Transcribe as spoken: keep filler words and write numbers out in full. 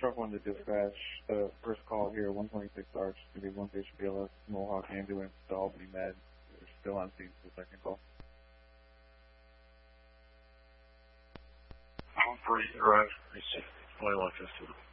Truck one to dispatch. Uh, first call here, one twenty-six Arch, going to be one patient B L S, Mohawk ambulance to Albany Med. We're still on scene for the second call. one forty arrived, twenty-one fifty.